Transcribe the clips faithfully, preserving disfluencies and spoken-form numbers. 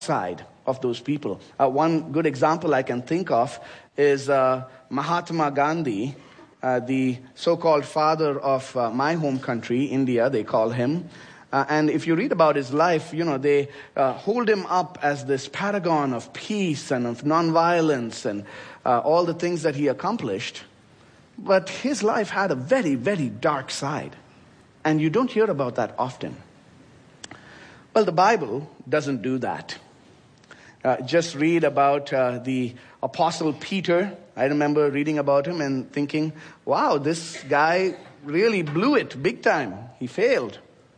side of those people. Uh, one good example I can think of is uh, Mahatma Gandhi, uh, the so-called father of uh, my home country, India, they call him. Uh, and if you read about his life, you know, they uh, hold him up as this paragon of peace and of nonviolence and uh, all the things that he accomplished. But his life had a very, very dark side. And you don't hear about that often. Well, the Bible doesn't do that. Uh, just read about uh, the Apostle Peter. I remember reading about him and thinking, wow, this guy really blew it big time. He failed.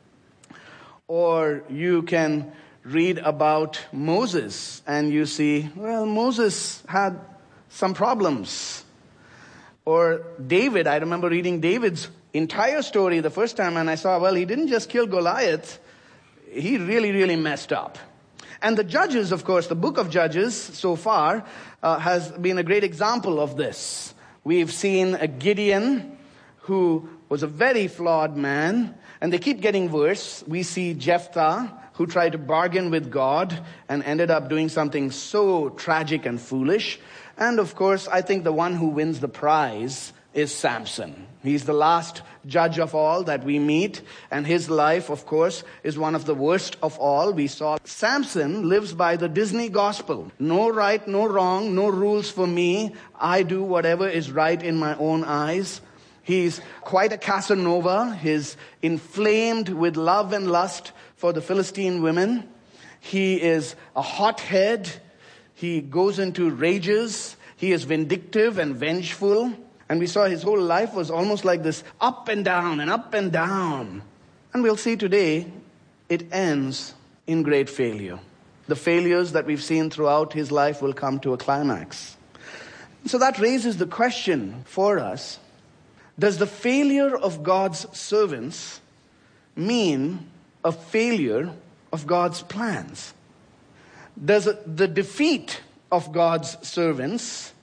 Or you can read about Moses and you see, well, Moses had some problems. Or David, I remember reading David's entire story the first time and I saw, well, he didn't just kill Goliath. He really, really messed up. And the Judges, of course, the book of Judges so far uh, has been a great example of this. We've seen a Gideon who was a very flawed man, and they keep getting worse. We see Jephthah, who tried to bargain with God and ended up doing something so tragic and foolish. And of course, I think the one who wins the prize is Samson. He's the last judge of all that we meet, and his life, of course, is one of the worst of all. We saw Samson lives by the Disney gospel. No right, no wrong, no rules for me. I do whatever is right in my own eyes. He's quite a Casanova. He's inflamed with love and lust for the Philistine women. He is a hothead. He goes into rages. He is vindictive and vengeful. And we saw his whole life was almost like this up and down and up and down. And we'll see today, it ends in great failure. The failures that we've seen throughout his life will come to a climax. So that raises the question for us, does the failure of God's servants mean a failure of God's plans? Does the defeat of God's servants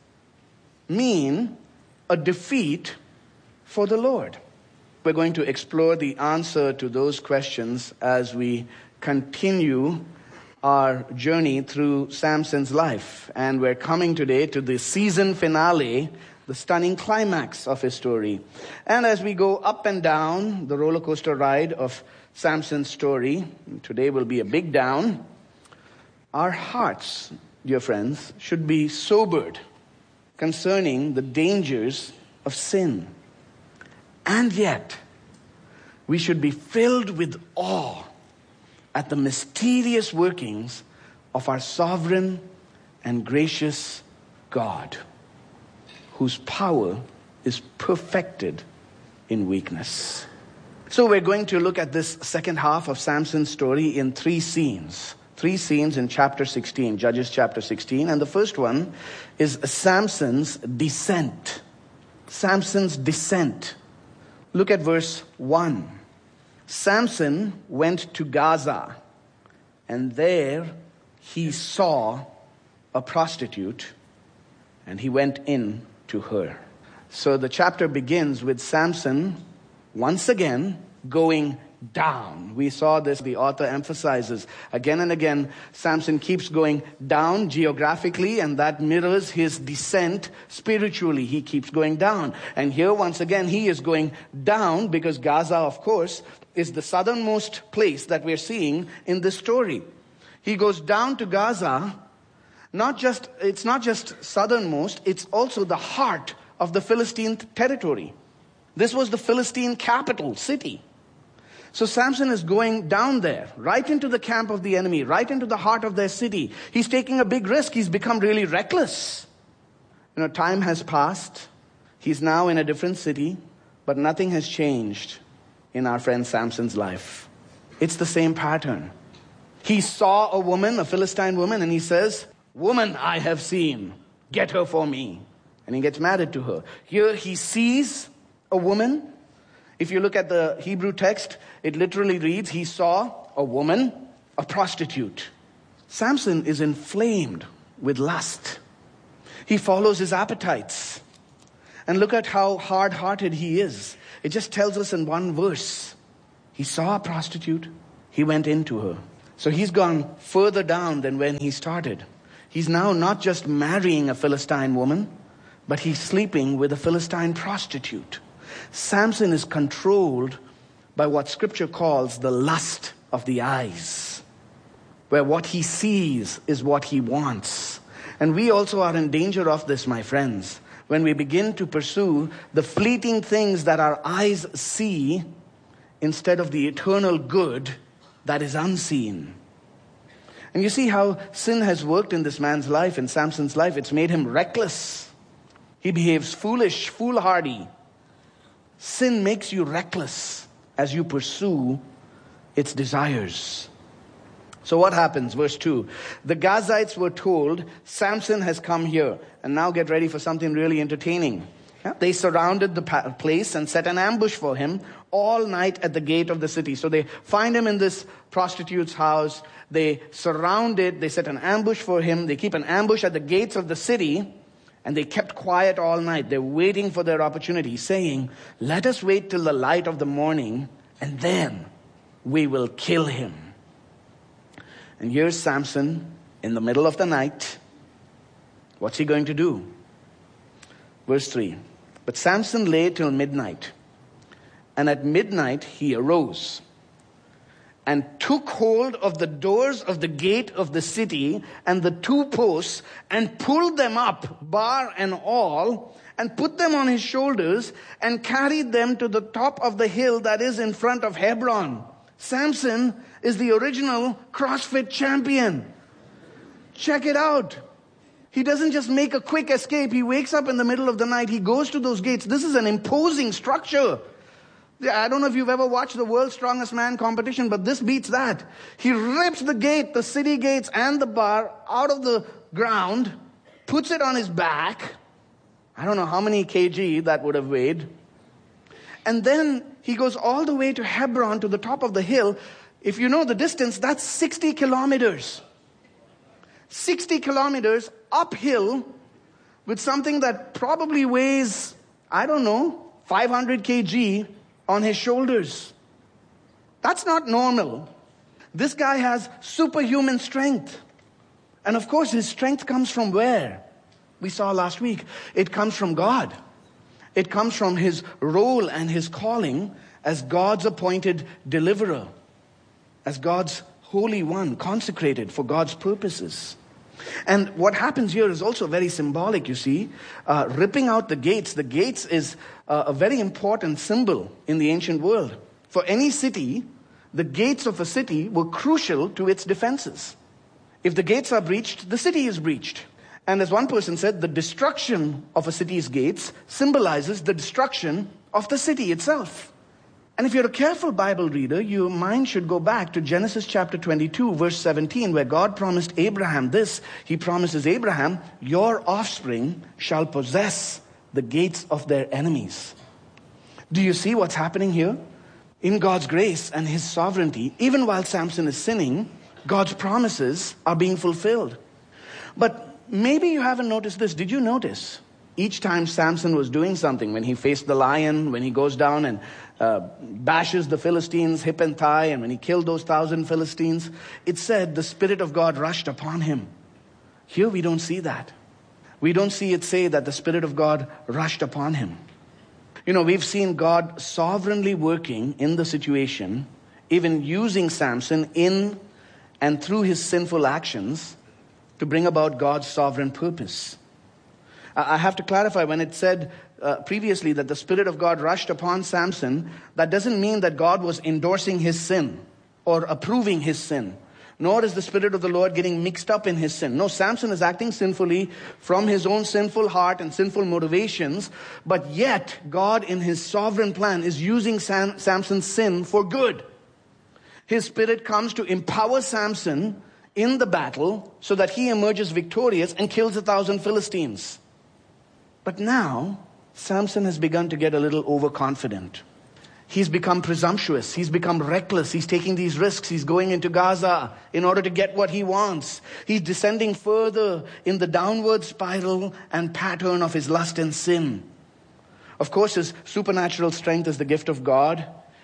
mean a defeat for the Lord? We're going to explore the answer to those questions as we continue our journey through Samson's life. And we're coming today to the season finale, the stunning climax of his story. And as we go up and down the roller coaster ride of Samson's story, today will be a big down, our hearts, dear friends, should be sobered concerning the dangers of sin. And yet, we should be filled with awe at the mysterious workings of our sovereign and gracious God, whose power is perfected in weakness. So we're going to look at this second half of Samson's story in three scenes. Three scenes in chapter sixteen, Judges chapter sixteen. And the first one is Samson's descent. Samson's descent. Look at verse one. Samson went to Gaza, and there he saw a prostitute, and he went in to her. So the chapter begins with Samson once again going down. We saw this, the author emphasizes again and again, Samson keeps going down geographically, and that mirrors his descent spiritually. He keeps going down. And here once again, he is going down because Gaza, of course, is the southernmost place that we're seeing in this story. He goes down to Gaza. Not just, it's not just southernmost, it's also the heart of the Philistine territory. This was the Philistine capital city. So Samson is going down there, right into the camp of the enemy, right into the heart of their city. He's taking a big risk. He's become really reckless. You know, time has passed. He's now in a different city, but nothing has changed in our friend Samson's life. It's the same pattern. He saw a woman, a Philistine woman, and he says, "Woman I have seen, get her for me." And he gets married to her. Here he sees a woman. If you look at the Hebrew text, it literally reads, he saw a woman, a prostitute. Samson is inflamed with lust. He follows his appetites. And look at how hard-hearted he is. It just tells us in one verse. He saw a prostitute. He went into her. So he's gone further down than when he started. He's now not just marrying a Philistine woman, but he's sleeping with a Philistine prostitute. Samson is controlled by what Scripture calls the lust of the eyes, where what he sees is what he wants. And we also are in danger of this, my friends, when we begin to pursue the fleeting things that our eyes see instead of the eternal good that is unseen. And you see how sin has worked in this man's life, in Samson's life. It's made him reckless. He behaves foolish, foolhardy. Sin makes you reckless as you pursue its desires. So what happens? Verse two. The Gazites were told, Samson has come here. And now get ready for something really entertaining. Yeah? They surrounded the place and set an ambush for him all night at the gate of the city. So they find him in this prostitute's house. They surround it. They set an ambush for him. They keep an ambush at the gates of the city. And they kept quiet all night. They're waiting for their opportunity, saying, let us wait till the light of the morning, and then we will kill him. And here's Samson in the middle of the night. What's he going to do? Verse three. But Samson lay till midnight. And at midnight he arose and took hold of the doors of the gate of the city and the two posts and pulled them up, bar and all, and put them on his shoulders and carried them to the top of the hill that is in front of Hebron. Samson is the original CrossFit champion. Check it out. He doesn't just make a quick escape. He wakes up in the middle of the night. He goes to those gates. This is an imposing structure. I don't know if you've ever watched the World's Strongest Man competition, but this beats that. He rips the gate, the city gates and the bar out of the ground, puts it on his back. I don't know how many kg that would have weighed. And then he goes all the way to Hebron, to the top of the hill. If you know the distance, that's sixty kilometers. sixty kilometers uphill with something that probably weighs, I don't know, five hundred kilograms on his shoulders. That's not normal. This guy has superhuman strength. And of course, his strength comes from where? We saw last week. It comes from God. It comes from his role and his calling as God's appointed deliverer, as God's holy one, consecrated for God's purposes. And what happens here is also very symbolic, you see. Uh, ripping out the gates. The gates is uh, a very important symbol in the ancient world. For any city, the gates of a city were crucial to its defenses. If the gates are breached, the city is breached. And as one person said, the destruction of a city's gates symbolizes the destruction of the city itself. And if you're a careful Bible reader, your mind should go back to Genesis chapter twenty-two, verse seventeen, where God promised Abraham this. He promises Abraham, your offspring shall possess the gates of their enemies. Do you see what's happening here? In God's grace and his sovereignty, even while Samson is sinning, God's promises are being fulfilled. But maybe you haven't noticed this. Did you notice? Each time Samson was doing something, when he faced the lion, when he goes down and uh, bashes the Philistines hip and thigh, and when he killed those thousand Philistines, it said the Spirit of God rushed upon him. Here we don't see that. We don't see it say that the Spirit of God rushed upon him. You know, we've seen God sovereignly working in the situation, even using Samson in and through his sinful actions to bring about God's sovereign purpose. I have to clarify, when it said uh, previously that the Spirit of God rushed upon Samson, that doesn't mean that God was endorsing his sin or approving his sin. Nor is the Spirit of the Lord getting mixed up in his sin. No, Samson is acting sinfully from his own sinful heart and sinful motivations, but yet God in his sovereign plan is using Sam- Samson's sin for good. His Spirit comes to empower Samson in the battle so that he emerges victorious and kills a thousand Philistines. But now, Samson has begun to get a little overconfident. He's become presumptuous. He's become reckless. He's taking these risks. He's going into Gaza in order to get what he wants. He's descending further in the downward spiral and pattern of his lust and sin. Of course, his supernatural strength is the gift of God.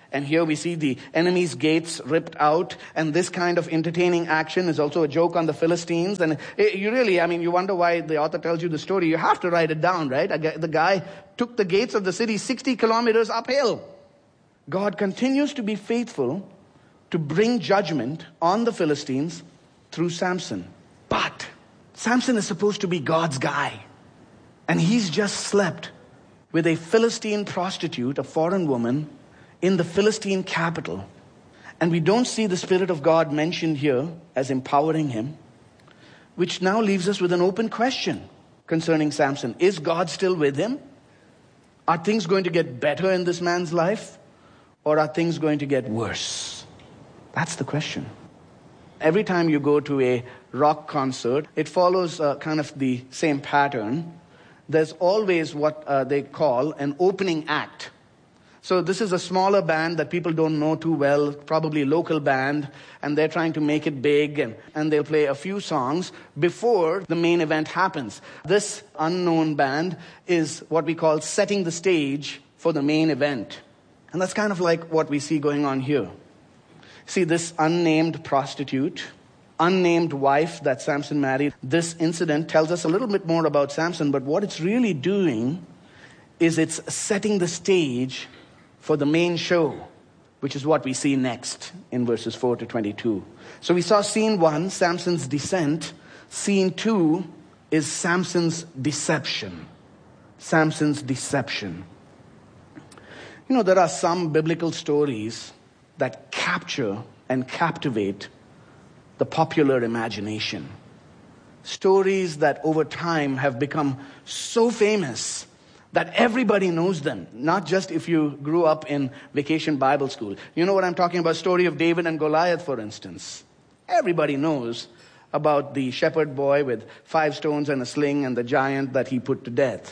And here we see the enemy's gates ripped out. And this kind of entertaining action is also a joke on the Philistines. And it, you really, I mean, you wonder why the author tells you the story. You have to write it down, right? The guy took the gates of the city sixty kilometers uphill. God continues to be faithful to bring judgment on the Philistines through Samson. But Samson is supposed to be God's guy. And he's just slept with a Philistine prostitute, a foreign woman, in the Philistine capital. And we don't see the Spirit of God mentioned here as empowering him, which now leaves us with an open question concerning Samson. Is God still with him? Are things going to get better in this man's life? Or are things going to get worse? That's the question. Every time you go to a rock concert, it follows uh, kind of the same pattern. There's always what uh, they call an opening act. So this is a smaller band that people don't know too well, probably a local band, and they're trying to make it big, and, and they'll play a few songs before the main event happens. This unknown band is what we call setting the stage for the main event. And that's kind of like what we see going on here. See, this unnamed prostitute, unnamed wife that Samson married, this incident tells us a little bit more about Samson, but what it's really doing is it's setting the stage for the main show, which is what we see next in verses four to twenty-two. So we saw scene one, Samson's descent. Scene two is Samson's deception. Samson's deception. You know, there are some biblical stories that capture and captivate the popular imagination. Stories that over time have become so famous that everybody knows them, not just if you grew up in Vacation Bible School. You know what I'm talking about? Story of David and Goliath, for instance. Everybody knows about the shepherd boy with five stones and a sling and the giant that he put to death.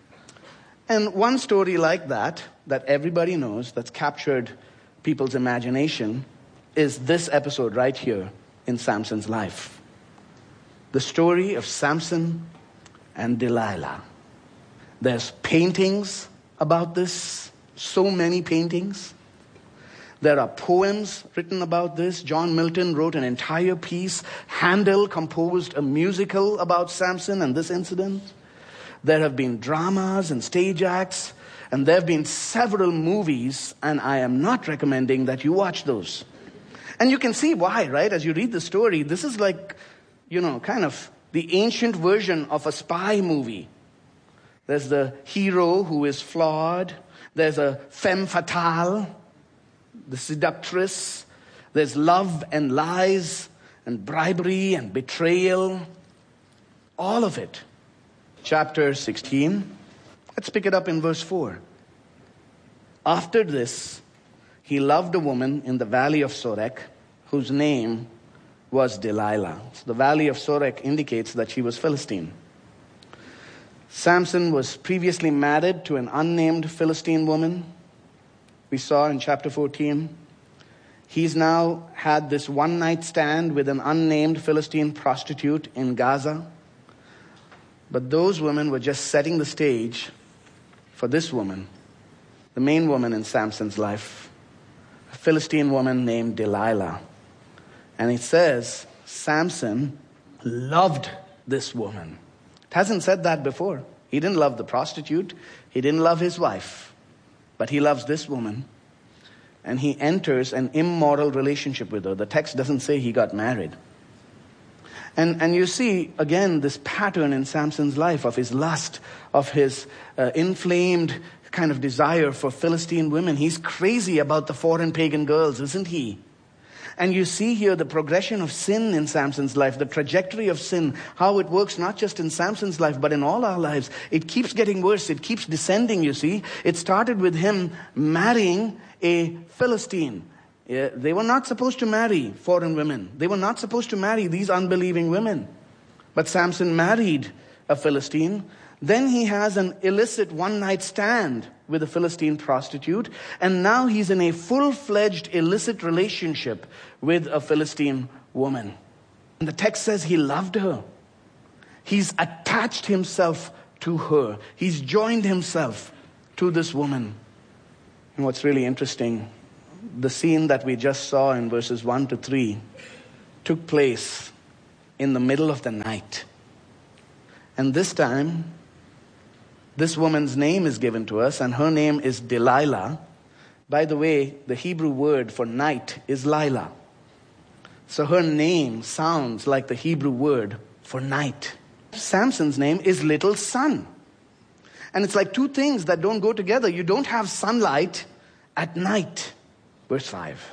And one story like that, that everybody knows, that's captured people's imagination, is this episode right here in Samson's life. The story of Samson and Delilah. There's paintings about this, so many paintings. There are poems written about this. John Milton wrote an entire piece. Handel composed a musical about Samson and this incident. There have been dramas and stage acts, and there have been several movies, and I am not recommending that you watch those. And you can see why, right? As you read the story, this is like, you know, kind of the ancient version of a spy movie. There's the hero who is flawed. There's a femme fatale, the seductress. There's love and lies and bribery and betrayal. All of it. Chapter sixteen. Let's pick it up in verse four. After this, he loved a woman in the valley of Sorek, whose name was Delilah. So the valley of Sorek indicates that she was Philistine. Samson was previously married to an unnamed Philistine woman. We saw in chapter fourteen. He's now had this one-night stand with an unnamed Philistine prostitute in Gaza. But those women were just setting the stage for this woman, the main woman in Samson's life, a Philistine woman named Delilah. And it says Samson loved this woman. It hasn't said that before. He didn't love the prostitute. He didn't love his wife. But he loves this woman. And he enters an immoral relationship with her. The text doesn't say he got married. And and you see, again, this pattern in Samson's life of his lust, of his uh, inflamed kind of desire for Philistine women. He's crazy about the foreign pagan girls, isn't he? And you see here the progression of sin in Samson's life, the trajectory of sin, how it works not just in Samson's life, but in all our lives. It keeps getting worse. It keeps descending, you see. It started with him marrying a Philistine. Yeah, they were not supposed to marry foreign women. They were not supposed to marry these unbelieving women. But Samson married a Philistine. Then he has an illicit one-night stand with a Philistine prostitute. And now he's in a full-fledged illicit relationship with a Philistine woman. And the text says he loved her. He's attached himself to her. He's joined himself to this woman. And what's really interesting, the scene that we just saw in verses one to three took place in the middle of the night. And this time, this woman's name is given to us, and her name is Delilah. By the way, the Hebrew word for night is Lila. So her name sounds like the Hebrew word for night. Samson's name is Little Sun. And it's like two things that don't go together. You don't have sunlight at night. Verse five.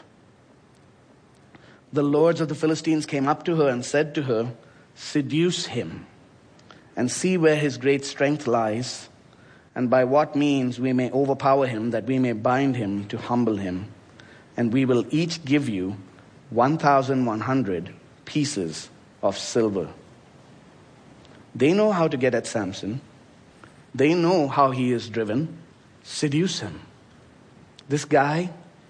The lords of the Philistines came up to her and said to her, seduce him and see where his great strength lies, and by what means we may overpower him, that we may bind him to humble him. And we will each give you one thousand one hundred pieces of silver. They know how to get at Samson. They know how he is driven. Seduce him. This guy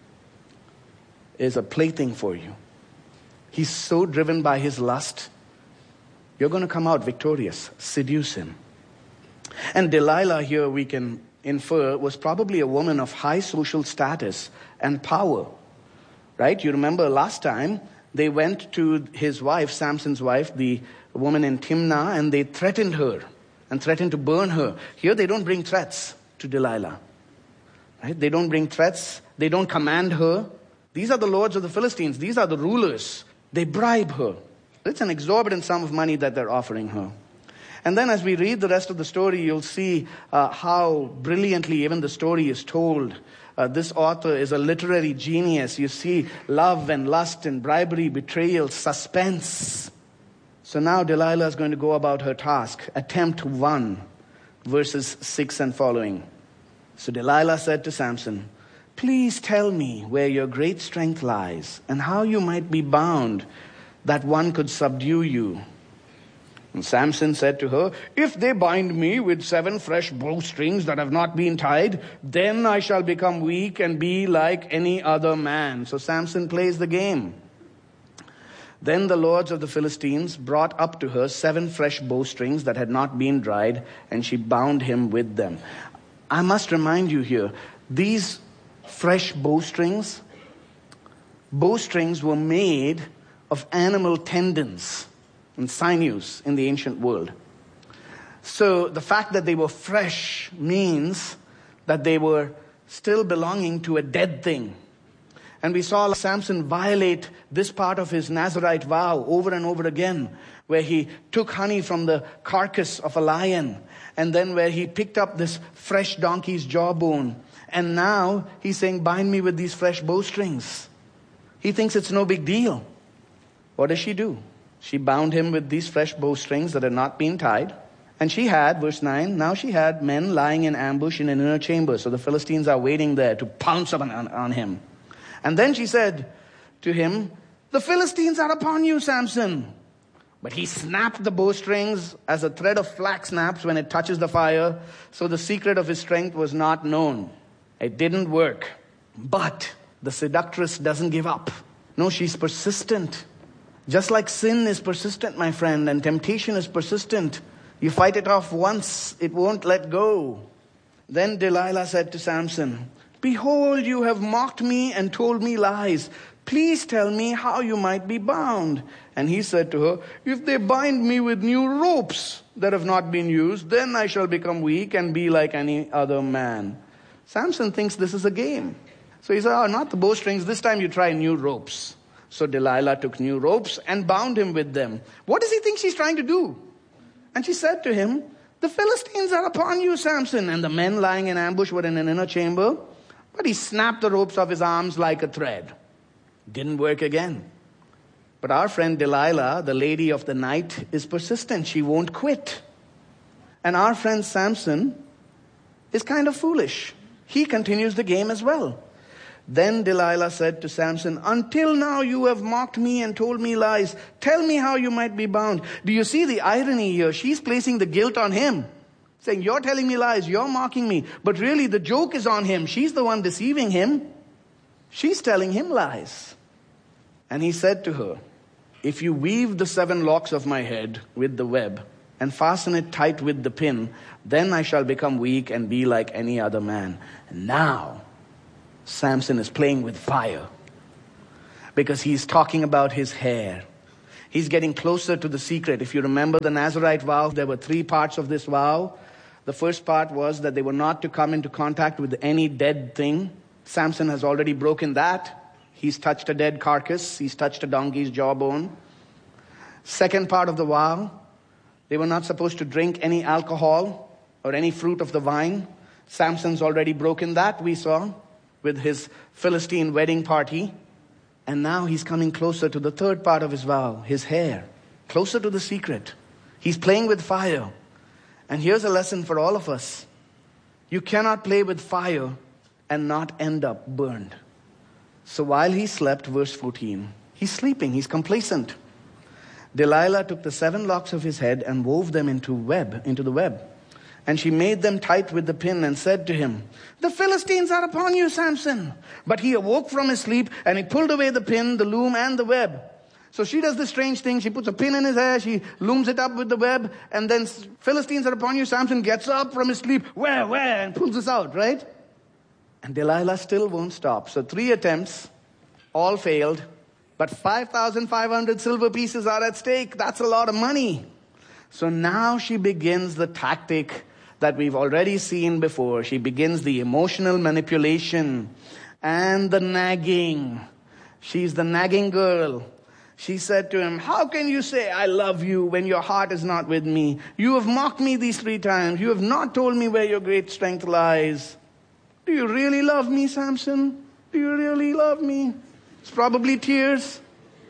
is a plaything for you. He's so driven by his lust. You're going to come out victorious. Seduce him. And Delilah here, we can infer, was probably a woman of high social status and power. Right? You remember last time they went to his wife, Samson's wife, the woman in Timnah, and they threatened her and threatened to burn her. Here they don't bring threats to Delilah. Right? They don't bring threats. They don't command her. These are the lords of the Philistines. These are the rulers. They bribe her. It's an exorbitant sum of money that they're offering her. And then as we read the rest of the story, you'll see uh, how brilliantly even the story is told. Uh, this author is a literary genius. You see love and lust and bribery, betrayal, suspense. So now Delilah is going to go about her task. Attempt one, verses six and following. So Delilah said to Samson, please tell me where your great strength lies and how you might be bound that one could subdue you. And Samson said to her, if they bind me with seven fresh bowstrings that have not been tied, then I shall become weak and be like any other man. So Samson plays the game. Then the lords of the Philistines brought up to her seven fresh bowstrings that had not been dried, and she bound him with them. I must remind you here, these fresh bowstrings, bowstrings were made of animal tendons and sinews in the ancient world. So the fact that they were fresh means that they were still belonging to a dead thing. And we saw Samson violate this part of his Nazirite vow over and over again, where he took honey from the carcass of a lion, and then where he picked up this fresh donkey's jawbone. And now he's saying, bind me with these fresh bowstrings. He thinks it's no big deal. What does she do? She bound him with these fresh bowstrings that had not been tied. And she had, verse nine, now she had men lying in ambush in an inner chamber. So the Philistines are waiting there to pounce on, on, on him. And then she said to him, the Philistines are upon you, Samson. But he snapped the bowstrings as a thread of flax snaps when it touches the fire. So the secret of his strength was not known. It didn't work. But the seductress doesn't give up. No, she's persistent. Just like sin is persistent, my friend, and temptation is persistent. You fight it off once, it won't let go. Then Delilah said to Samson, behold, you have mocked me and told me lies. Please tell me how you might be bound. And he said to her, if they bind me with new ropes that have not been used, then I shall become weak and be like any other man. Samson thinks this is a game. So he said, oh, not the bowstrings. This time you try new ropes. So Delilah took new ropes and bound him with them. What does he think she's trying to do? And she said to him, the Philistines are upon you, Samson. And the men lying in ambush were in an inner chamber. But he snapped the ropes of his arms like a thread. Didn't work again. But our friend Delilah, the lady of the night, is persistent. She won't quit. And our friend Samson is kind of foolish. He continues the game as well. Then Delilah said to Samson, until now you have mocked me and told me lies. Tell me how you might be bound. Do you see the irony here? She's placing the guilt on him. Saying, you're telling me lies, you're mocking me. But really the joke is on him. She's the one deceiving him. She's telling him lies. And he said to her, if you weave the seven locks of my head with the web and fasten it tight with the pin, then I shall become weak and be like any other man. And now, Samson is playing with fire because he's talking about his hair. He's getting closer to the secret. If you remember the Nazirite vow, there were three parts of this vow. The first part was that they were not to come into contact with any dead thing. Samson has already broken that. He's touched a dead carcass. He's touched a donkey's jawbone. Second part of the vow, they were not supposed to drink any alcohol or any fruit of the vine. Samson's already broken that, we saw, with his Philistine wedding party. And now he's coming closer to the third part of his vow, his hair, closer to the secret. He's playing with fire. And here's a lesson for all of us. You cannot play with fire and not end up burned. So while he slept, verse fourteen, he's sleeping, he's complacent. Delilah took the seven locks of his head and wove them into web, into the web. And she made them tight with the pin and said to him, "The Philistines are upon you, Samson." But he awoke from his sleep and he pulled away the pin, the loom, and the web. So she does this strange thing. She puts a pin in his hair. She looms it up with the web. And then "Philistines are upon you." Samson gets up from his sleep. Where, where? And pulls this out, right? And Delilah still won't stop. So three attempts, all failed. But five thousand five hundred silver pieces are at stake. That's a lot of money. So now she begins the tactic that we've already seen before. She begins the emotional manipulation and the nagging. She's the nagging girl. She said to him, "How can you say I love you when your heart is not with me? You have mocked me these three times. You have not told me where your great strength lies. Do you really love me, Samson? Do you really love me?" It's probably tears.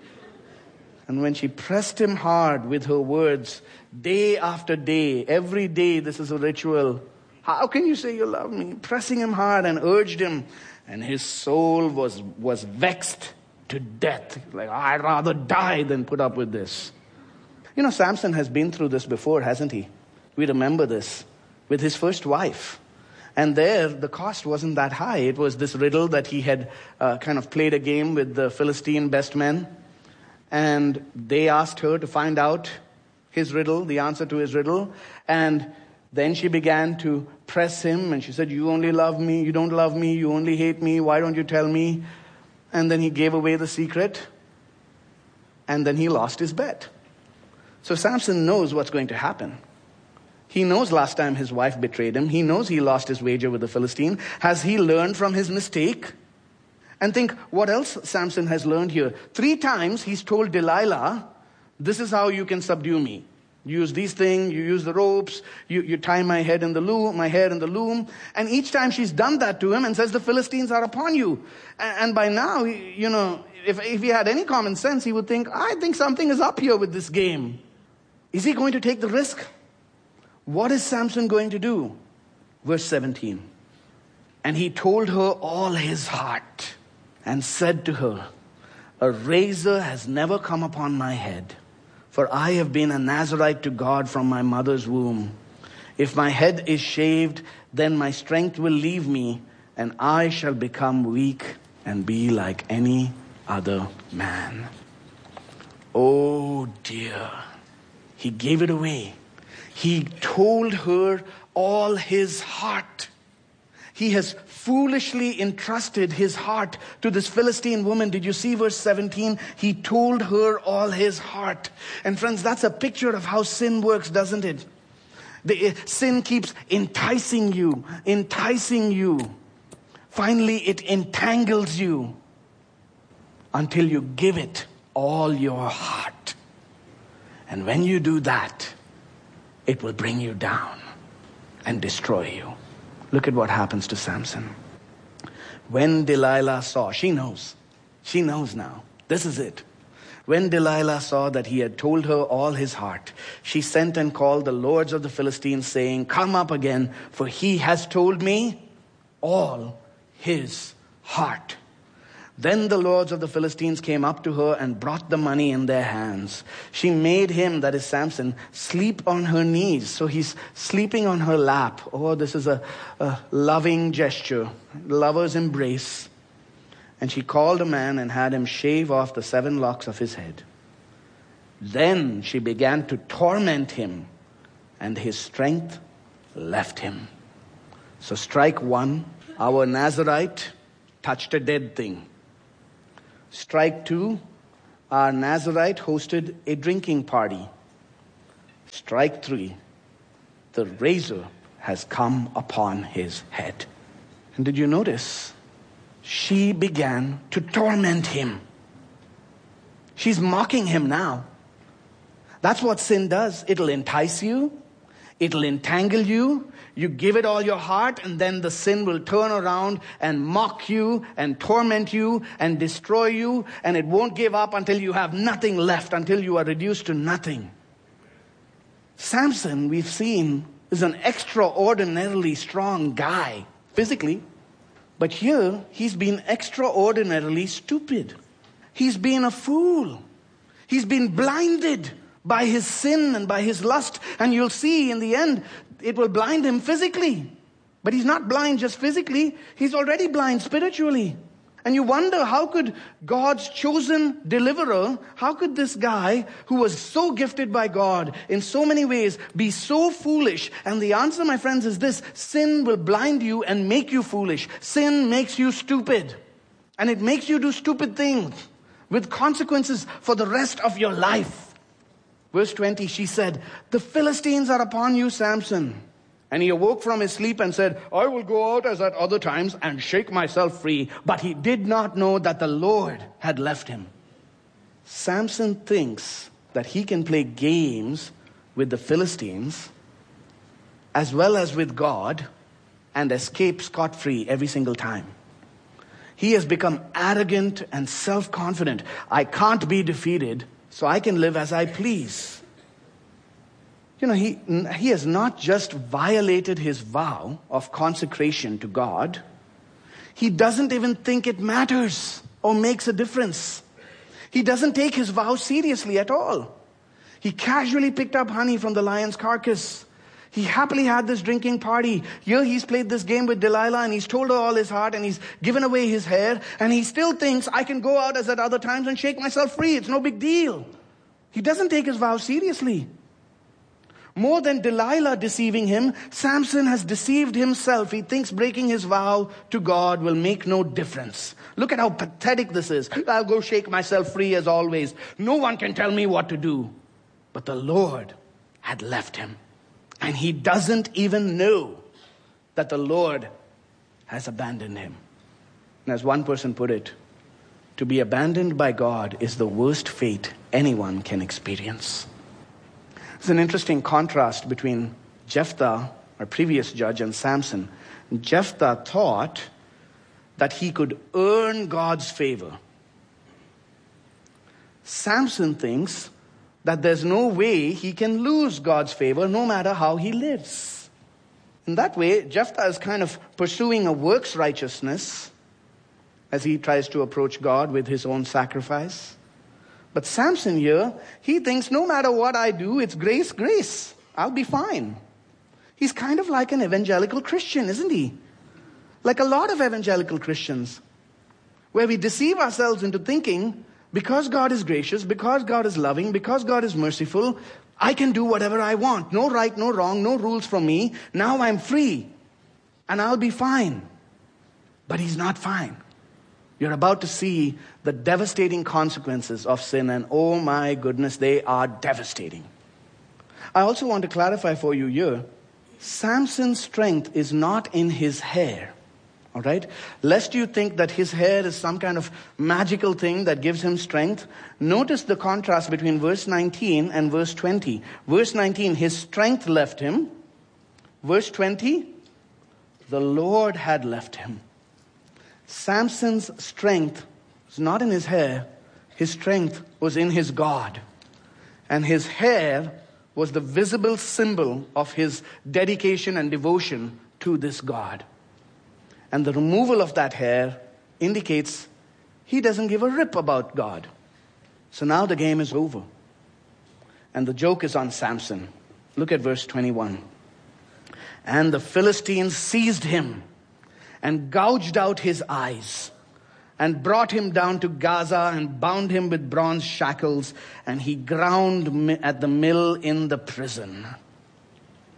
And when she pressed him hard with her words, day after day, every day, this is a ritual. "How can you say you love me?" Pressing him hard and urged him. And his soul was, was vexed to death. Like, "I'd rather die than put up with this." You know, Samson has been through this before, hasn't he? We remember this with his first wife. And there, the cost wasn't that high. It was this riddle that he had uh, kind of played a game with the Philistine best men. And they asked her to find out his riddle, the answer to his riddle. And then she began to press him. And she said, "You only love me. You don't love me. You only hate me. Why don't you tell me?" And then he gave away the secret. And then he lost his bet. So Samson knows what's going to happen. He knows last time his wife betrayed him. He knows he lost his wager with the Philistine. Has he learned from his mistake? And think what else Samson has learned here. Three times he's told Delilah, "This is how you can subdue me. Use these things, you use the ropes, you, you tie my head in the loom, my hair in the loom." And each time she's done that to him and says, "The Philistines are upon you." And, and by now, you know, if, if he had any common sense, he would think, "I think something is up here with this game." Is he going to take the risk? What is Samson going to do? Verse seventeen. And he told her all his heart and said to her, "A razor has never come upon my head, for I have been a Nazirite to God from my mother's womb. If my head is shaved, then my strength will leave me, and I shall become weak and be like any other man." Oh dear. He gave it away. He told her all his heart. He has foolishly entrusted his heart to this Philistine woman. Did you see verse seventeen? He told her all his heart. And friends, that's a picture of how sin works, doesn't it? The sin keeps enticing you, enticing you. Finally, it entangles you until you give it all your heart. And when you do that, it will bring you down and destroy you. Look at what happens to Samson. When Delilah saw, she knows, she knows now, this is it. When Delilah saw that he had told her all his heart, she sent and called the lords of the Philistines, saying, "Come up again, for he has told me all his heart." Then the lords of the Philistines came up to her and brought the money in their hands. She made him, that is Samson, sleep on her knees. So he's sleeping on her lap. Oh, this is a, a loving gesture, lover's embrace. And she called a man and had him shave off the seven locks of his head. Then she began to torment him, and his strength left him. So strike one, our Nazirite, touched a dead thing. Strike two, our Nazarite hosted a drinking party. Strike three, the razor has come upon his head. And did you notice? She began to torment him. She's mocking him now. That's what sin does. It'll entice you. It'll entangle you. You give it all your heart, and then the sin will turn around and mock you and torment you and destroy you, and it won't give up until you have nothing left, until you are reduced to nothing. Samson, we've seen, is an extraordinarily strong guy, physically. But here, he's been extraordinarily stupid. He's been a fool. He's been blinded by his sin and by his lust. And you'll see in the end, it will blind him physically. But he's not blind just physically. He's already blind spiritually. And you wonder, how could God's chosen deliverer, how could this guy who was so gifted by God in so many ways be so foolish? And the answer, my friends, is this: sin will blind you and make you foolish. Sin makes you stupid. And it makes you do stupid things with consequences for the rest of your life. Verse twenty, she said, "The Philistines are upon you, Samson." And he awoke from his sleep and said, "I will go out as at other times and shake myself free." But he did not know that the Lord had left him. Samson thinks that he can play games with the Philistines as well as with God and escape scot-free every single time. He has become arrogant and self-confident. I can't be defeated, so I can live as I please. You know, he, he has not just violated his vow of consecration to God. He doesn't even think it matters or makes a difference. He doesn't take his vow seriously at all. He casually picked up honey from the lion's carcass. He happily had this drinking party. Here he's played this game with Delilah, and he's told her all his heart, and he's given away his hair, and he still thinks, I can go out as at other times and shake myself free. It's no big deal. He doesn't take his vow seriously. More than Delilah deceiving him, Samson has deceived himself. He thinks breaking his vow to God will make no difference. Look at how pathetic this is. I'll go shake myself free as always. No one can tell me what to do. But the Lord had left him. And he doesn't even know that the Lord has abandoned him. And as one person put it, to be abandoned by God is the worst fate anyone can experience. There's an interesting contrast between Jephthah, our previous judge, and Samson. Jephthah thought that he could earn God's favor. Samson thinks that there's no way he can lose God's favor no matter how he lives. In that way, Jephthah is kind of pursuing a works righteousness as he tries to approach God with his own sacrifice. But Samson here, he thinks no matter what I do, it's grace, grace. I'll be fine. He's kind of like an evangelical Christian, isn't he? Like a lot of evangelical Christians, where we deceive ourselves into thinking, because God is gracious, because God is loving, because God is merciful, I can do whatever I want. No right, no wrong, no rules from me. Now I'm free. And I'll be fine. But he's not fine. You're about to see the devastating consequences of sin, and oh my goodness, they are devastating. I also want to clarify for you here, Samson's strength is not in his hair, all right? Lest you think that his hair is some kind of magical thing that gives him strength. Notice the contrast between verse nineteen and verse twenty. Verse nineteen, his strength left him. Verse twenty, the Lord had left him. Samson's strength was not in his hair. His strength was in his God. And his hair was the visible symbol of his dedication and devotion to this God. And the removal of that hair indicates he doesn't give a rip about God. So now the game is over. And the joke is on Samson. Look at verse twenty-one. And the Philistines seized him and gouged out his eyes, and brought him down to Gaza, and bound him with bronze shackles, and he ground at the mill in the prison.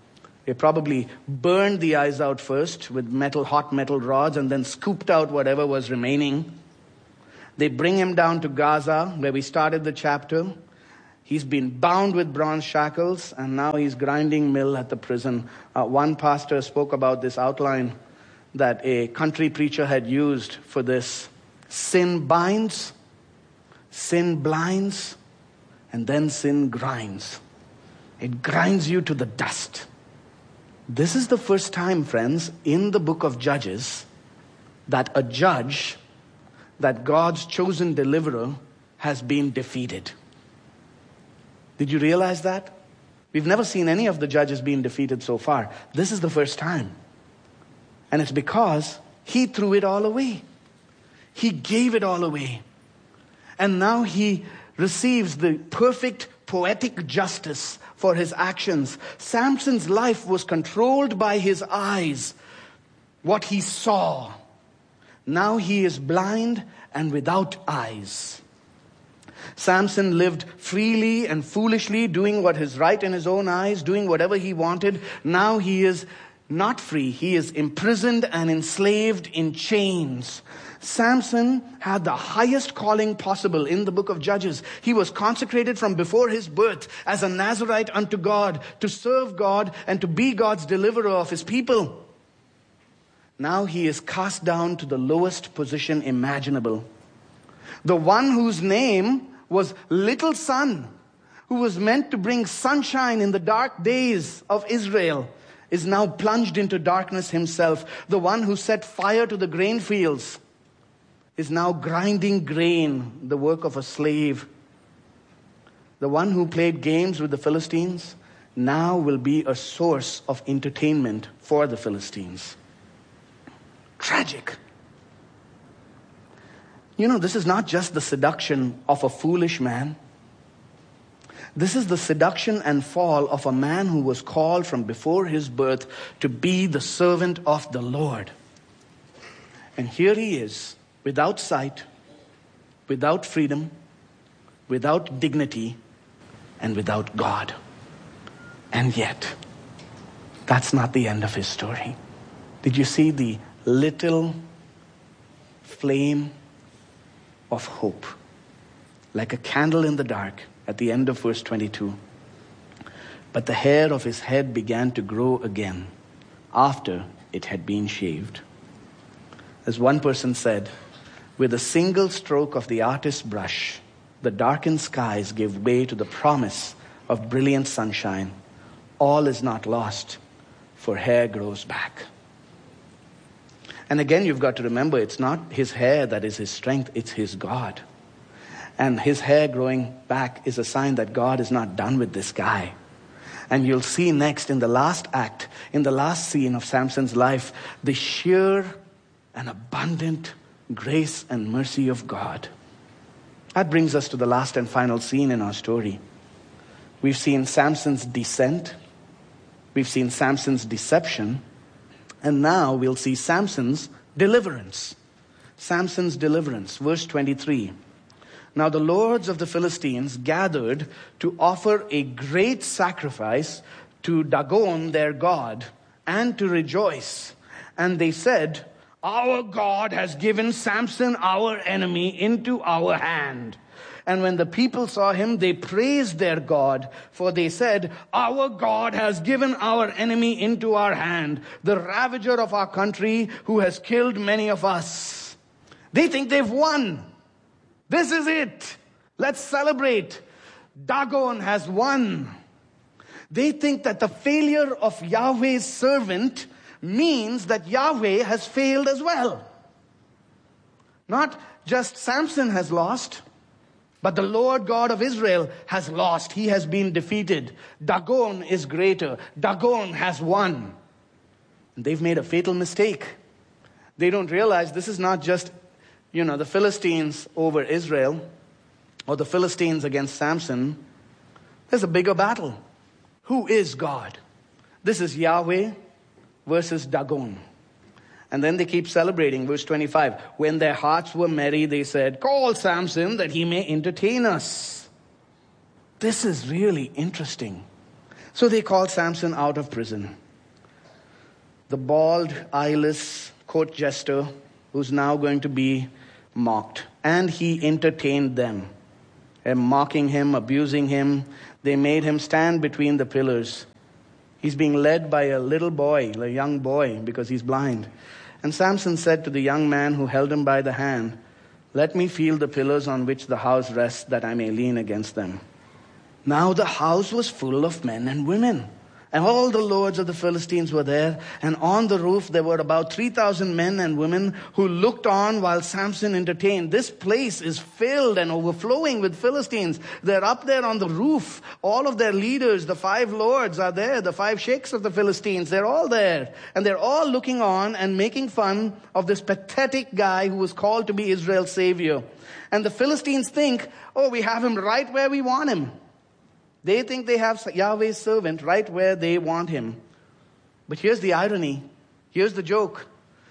They probably burned the eyes out first with metal, hot metal rods, and then scooped out whatever was remaining. They bring him down to Gaza, where we started the chapter. He's been bound with bronze shackles, and now he's grinding mill at the prison. Uh, one pastor spoke about this outline that a country preacher had used for this. Sin binds, sin blinds, and then sin grinds. It grinds you to the dust. This is the first time, friends, in the book of Judges that a judge, that God's chosen deliverer, has been defeated. Did you realize that? We've never seen any of the judges being defeated so far. This is the first time. And it's because he threw it all away. He gave it all away. And now he receives the perfect poetic justice for his actions. Samson's life was controlled by his eyes, what he saw. Now he is blind and without eyes. Samson lived freely and foolishly, doing what is right in his own eyes, doing whatever he wanted. Now he is not free. He is imprisoned and enslaved in chains. Samson had the highest calling possible in the book of Judges. He was consecrated from before his birth as a Nazirite unto God, to serve God and to be God's deliverer of his people. Now he is cast down to the lowest position imaginable. The one whose name was Little Son, who was meant to bring sunshine in the dark days of Israel, is now plunged into darkness himself. The one who set fire to the grain fields is now grinding grain, the work of a slave. The one who played games with the Philistines now will be a source of entertainment for the Philistines. Tragic. You know, this is not just the seduction of a foolish man. This is the seduction and fall of a man who was called from before his birth to be the servant of the Lord. And here he is, without sight, without freedom, without dignity, and without God. And yet, that's not the end of his story. Did you see the little flame of hope, like a candle in the dark, at the end of verse twenty-two? But the hair of his head began to grow again after it had been shaved. As one person said, with a single stroke of the artist's brush, the darkened skies give way to the promise of brilliant sunshine. All is not lost, for hair grows back. And again, you've got to remember, it's not his hair that is his strength, it's his God. And his hair growing back is a sign that God is not done with this guy. And you'll see next in the last act, in the last scene of Samson's life, the sheer and abundant grace and mercy of God. That brings us to the last and final scene in our story. We've seen Samson's descent. We've seen Samson's deception. And now we'll see Samson's deliverance. Samson's deliverance. Verse twenty-three. Now the lords of the Philistines gathered to offer a great sacrifice to Dagon their god and to rejoice. And they said, our God has given Samson our enemy into our hand. And when the people saw him, they praised their God, for they said, our God has given our enemy into our hand, the ravager of our country who has killed many of us. They think they've won. This is it. Let's celebrate. Dagon has won. They think that the failure of Yahweh's servant means that Yahweh has failed as well. Not just Samson has lost, but the Lord God of Israel has lost. He has been defeated. Dagon is greater. Dagon has won. And they've made a fatal mistake. They don't realize this is not just, you know, the Philistines over Israel or the Philistines against Samson. There's a bigger battle. Who is God? This is Yahweh versus Dagon. And then they keep celebrating. Verse twenty-five. When their hearts were merry, they said, call Samson that he may entertain us. This is really interesting. So they called Samson out of prison. the bald, eyeless court jester who's now going to be mocked. And he entertained them, and mocking him, abusing him. They made him stand between the pillars. He's being led by a little boy, a young boy, because he's blind. And Samson said to the young man who held him by the hand, "Let me feel the pillars on which the house rests, that I may lean against them." Now the house was full of men and women, and all the lords of the Philistines were there. And on the roof there were about three thousand men and women who looked on while Samson entertained. This place is filled and overflowing with Philistines. They're up there on the roof. All of their leaders, the five lords, are there. The five sheikhs of the Philistines, they're all there. And they're all looking on and making fun of this pathetic guy who was called to be Israel's savior. And the Philistines think, oh, we have him right where we want him. They think they have Yahweh's servant right where they want him. But here's the irony. Here's the joke.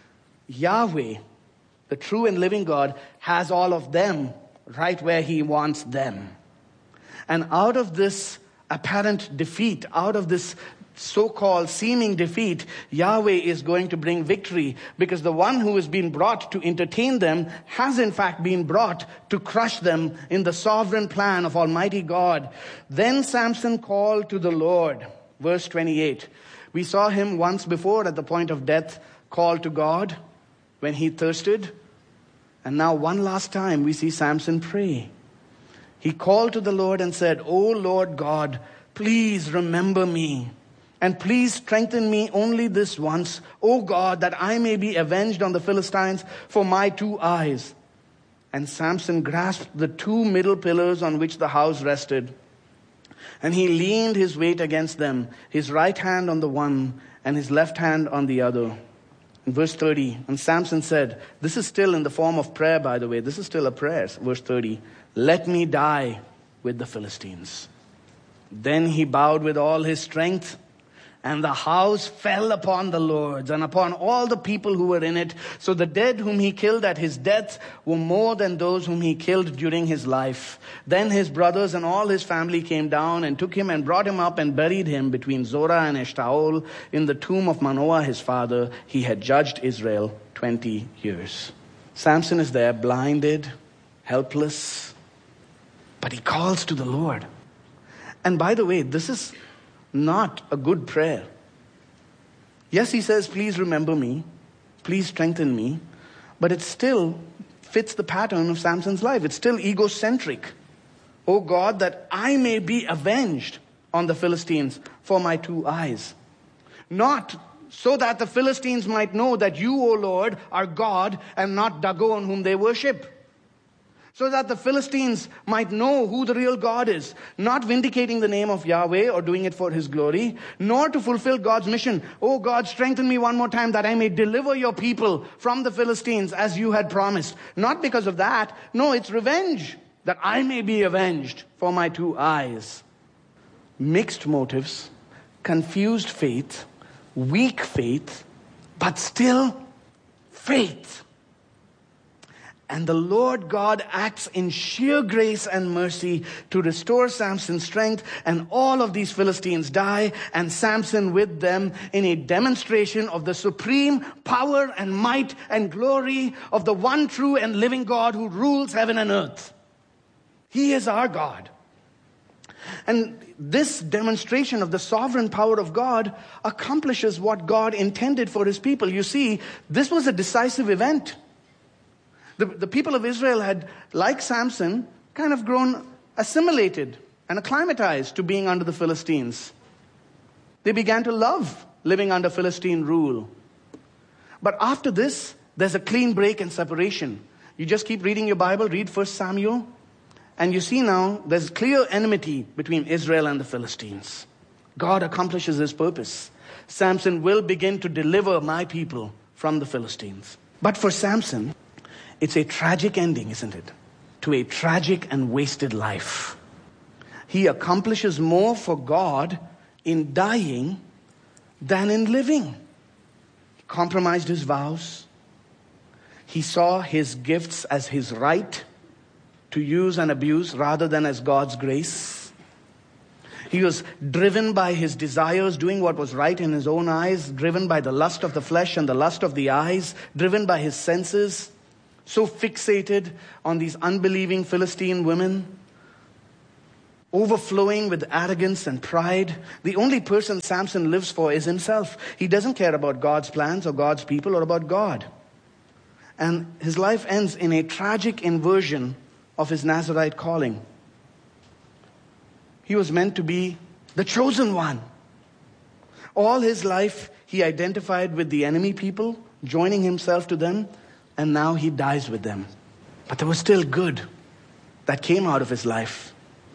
Yahweh, the true and living God, has all of them right where he wants them. And out of this apparent defeat, out of this so-called seeming defeat, Yahweh is going to bring victory, because the one who has been brought to entertain them has in fact been brought to crush them in the sovereign plan of Almighty God. Then Samson called to the Lord. Verse twenty-eight. We saw him once before at the point of death call to God when he thirsted. And now one last time we see Samson pray. He called to the Lord and said, "O Lord God, please remember me. And please strengthen me only this once, O God, that I may be avenged on the Philistines for my two eyes." And Samson grasped the two middle pillars on which the house rested. And he leaned his weight against them, his right hand on the one and his left hand on the other. In verse thirty, and Samson said, this is still in the form of prayer, by the way. This is still a prayer. Verse thirty, "Let me die with the Philistines." Then he bowed with all his strength, and the house fell upon the lords and upon all the people who were in it. So the dead whom he killed at his death were more than those whom he killed during his life. Then his brothers and all his family came down and took him and brought him up and buried him between Zorah and Eshtaol in the tomb of Manoah his father. He had judged Israel twenty years. Samson is there, blinded, helpless, but he calls to the Lord. And by the way, this is not a good prayer. Yes, he says, "Please remember me. Please strengthen me." But it still fits the pattern of Samson's life. It's still egocentric. "Oh God, that I may be avenged on the Philistines for my two eyes." Not so that the Philistines might know that you, O Lord, are God and not Dagon whom they worship. So that the Philistines might know who the real God is, not vindicating the name of Yahweh or doing it for his glory, nor to fulfill God's mission. "Oh God, strengthen me one more time that I may deliver your people from the Philistines as you had promised." Not because of that. No, it's revenge, that I may be avenged for my two eyes. Mixed motives, confused faith, weak faith, but still faith. And the Lord God acts in sheer grace and mercy to restore Samson's strength, and all of these Philistines die, and Samson with them, in a demonstration of the supreme power and might and glory of the one true and living God who rules heaven and earth. He is our God. And this demonstration of the sovereign power of God accomplishes what God intended for his people. You see, this was a decisive event. The, the people of Israel had, like Samson, kind of grown assimilated and acclimatized to being under the Philistines. They began to love living under Philistine rule. But after this, there's a clean break and separation. You just keep reading your Bible, read First Samuel, and you see now there's clear enmity between Israel and the Philistines. God accomplishes his purpose. Samson will begin to deliver my people from the Philistines. But for Samson, it's a tragic ending, isn't it? To a tragic and wasted life. He accomplishes more for God in dying than in living. He compromised his vows. He saw his gifts as his right to use and abuse rather than as God's grace. He was driven by his desires, doing what was right in his own eyes, driven by the lust of the flesh and the lust of the eyes, driven by his senses, so fixated on these unbelieving Philistine women, overflowing with arrogance and pride. The only person Samson lives for is himself. He doesn't care about God's plans or God's people or about God. And his life ends in a tragic inversion of his Nazirite calling. He was meant to be the chosen one. All his life, he identified with the enemy people, joining himself to them, and now he dies with them. But there was still good that came out of his life.